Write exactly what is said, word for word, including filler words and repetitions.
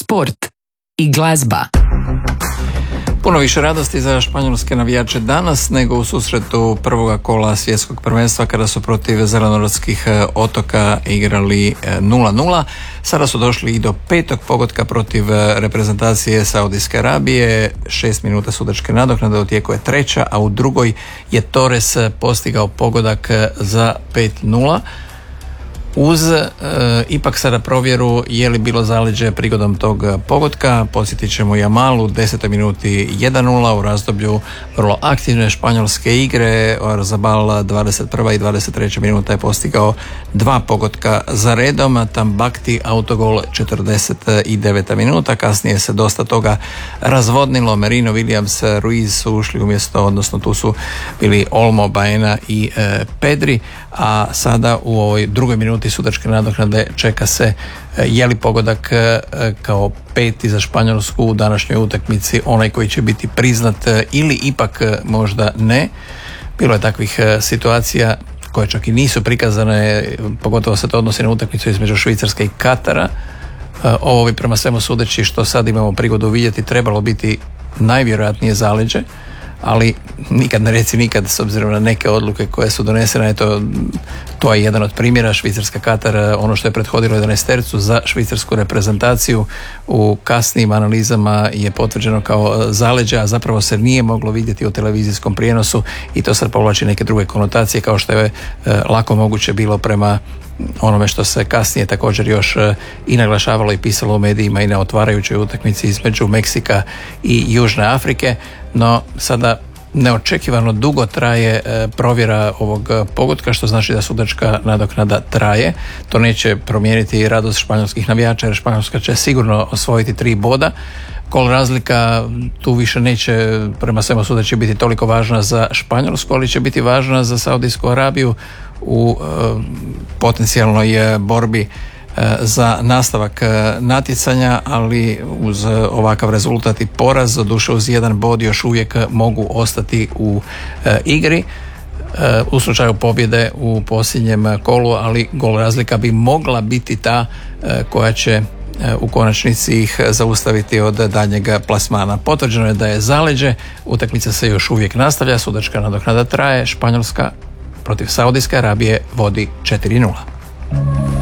sport i glazba. Puno više radosti za španjolske navijače danas nego u susretu prvoga kola svjetskog prvenstva kada su protiv Zelenorodskih otoka igrali nula nula. Sada su došli i do petog pogotka protiv reprezentacije Saudijske Arabije. Šest minuta sudačke nadoknade, u tijeku je treća, a u drugoj je Torres postigao pogodak za pet nula. Uz e, ipak sada provjeru je li bilo zaleđe prigodom tog pogotka. Podsjetit ćemo Jamal u desetoj minuti jedan nula u razdoblju vrlo aktivne španjolske igre. Oyarzabal dvadeset prva i dvadeset treća minuta je postigao dva pogotka za redom. Tambakti autogol četrdeset deveta minuta. Kasnije se dosta toga razvodnilo. Merino, Williams, Ruiz su ušli umjesto, odnosno tu su bili Olmo, Baena i e, Pedri. A sada u ovoj drugoj minuti sudačke nadoknade čeka se je li pogodak kao peti za Španjolsku u današnjoj utakmici onaj koji će biti priznat ili ipak možda ne. Bilo je takvih situacija koje čak i nisu prikazane, pogotovo se to odnosi na utakmicu između Švicarske i Katara. Ovo bi prema svemu sudeći što sad imamo prigodu vidjeti trebalo biti najvjerojatnije zaleđe, ali nikad ne reci nikad s obzirom na neke odluke koje su donesene. Eto, to je jedan od primjera. Švicarska Katar, ono što je prethodilo jedanaestercu za švicarsku reprezentaciju u kasnijim analizama je potvrđeno kao zaleđe, a zapravo se nije moglo vidjeti u televizijskom prijenosu i to sad povlači neke druge konotacije kao što je e, lako moguće bilo prema onome što se kasnije također još i naglašavalo i pisalo u medijima i na otvarajućoj utakmici između Meksika i Južne Afrike. No sada neočekivano dugo traje provjera ovog pogotka, što znači da sudačka nadoknada traje. To neće promijeniti radost španjolskih navijača jer Španjolska će sigurno osvojiti tri boda. Gol razlika tu više neće prema svemu sudeći biti toliko važna za Španjolsku, ali će biti važna za Saudijsku Arabiju u e, potencijalnoj borbi e, za nastavak e, natjecanja, ali uz ovakav rezultat i poraz, doduše uz jedan bod još uvijek mogu ostati u e, igri e, u slučaju pobjede u posljednjem kolu, ali gol razlika bi mogla biti ta e, koja će u konačnici ih zaustaviti od daljnjeg plasmana. Potvrđeno je da je zaleđe, utakmica se još uvijek nastavlja, sudačka nadoknada traje, Španjolska protiv Saudijske Arabije vodi četiri nula.